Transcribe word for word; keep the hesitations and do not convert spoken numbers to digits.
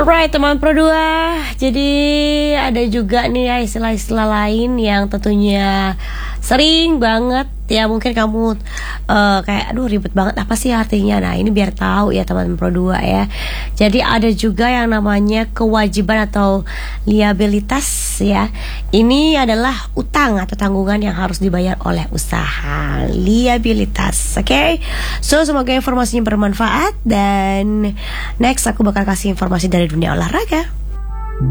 Alright teman Pro dua, jadi ada juga nih ya istilah-istilah lain yang tentunya sering banget ya mungkin kamu uh, kayak aduh ribet banget apa sih artinya. Nah ini biar tahu ya teman Pro dua ya. Jadi ada juga yang namanya kewajiban atau liabilitas ya. Ini adalah utang atau tanggungan yang harus dibayar oleh usaha, liabilitas. Oke, okay? So semoga informasinya bermanfaat dan next aku bakal kasih informasi dari dunia olahraga.